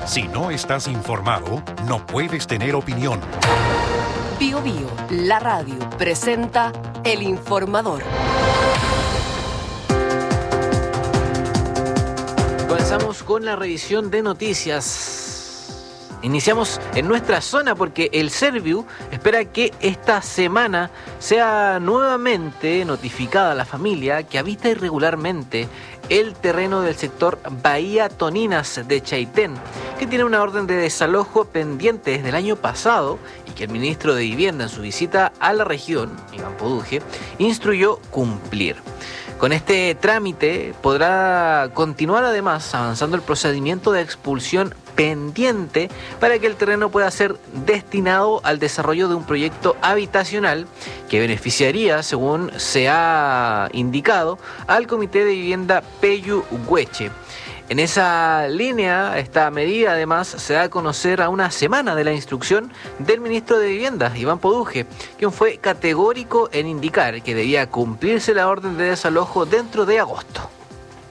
Si no estás informado, no puedes tener opinión. Bío Bío, la radio, presenta El Informador. Comenzamos con la revisión de noticias. Iniciamos en nuestra zona porque el Serviu espera que esta semana sea nuevamente notificada a la familia que habita irregularmente el terreno del sector Bahía Toninas de Chaitén, que tiene una orden de desalojo pendiente desde el año pasado y que el ministro de Vivienda en su visita a la región, Iván Poduje, instruyó cumplir. Con este trámite podrá continuar además avanzando el procedimiento de expulsión pendiente para que el terreno pueda ser destinado al desarrollo de un proyecto habitacional que beneficiaría, según se ha indicado, al Comité de Vivienda Pellu Güeche. En esa línea, esta medida además se da a conocer a una semana de la instrucción del ministro de Vivienda, Iván Poduje, quien fue categórico en indicar que debía cumplirse la orden de desalojo dentro de agosto.